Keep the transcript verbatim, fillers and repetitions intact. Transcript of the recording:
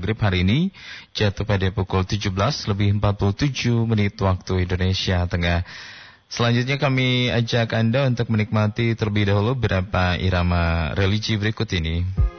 maghrib hari ini jatuh pada pukul tujuh belas lebih empat puluh tujuh menit waktu Indonesia Tengah. Selanjutnya kami ajak Anda untuk menikmati terlebih dahulu beberapa irama religi berikut ini.